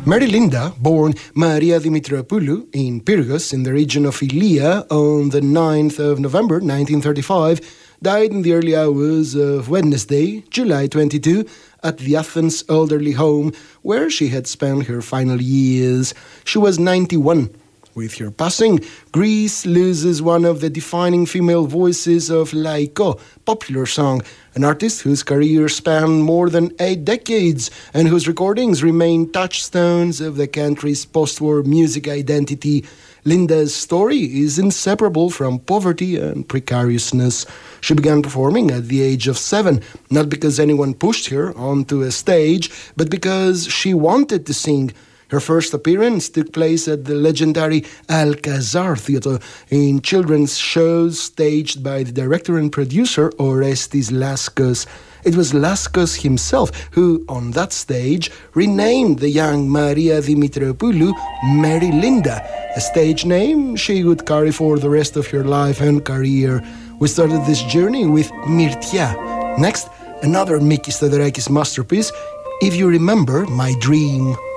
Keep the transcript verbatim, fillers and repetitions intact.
Mary Linda, born Maria Dimitropoulou in Pyrgos in the region of Ilia on the ninth of November nineteen thirty-five, died in the early hours of Wednesday, July twenty-second, at the Athens elderly home where she had spent her final years. She was ninety-one. With her passing, Greece loses one of the defining female voices of Laiko, popular song, an artist whose career spanned more than eight decades and whose recordings remain touchstones of the country's post-war music identity. Linda's story is inseparable from poverty and precariousness. She began performing at the age of seven, not because anyone pushed her onto a stage, but because she wanted to sing. Her first appearance took place at the legendary Alcazar Theatre in children's shows staged by the director and producer Orestes Laskos. It was Laskos himself who, on that stage, renamed the young Maria Dimitropoulou Mary Linda, a stage name she would carry for the rest of her life and career. We started this journey with Myrtia. Next, another Mikis Theodorakis masterpiece, If You Remember My Dream.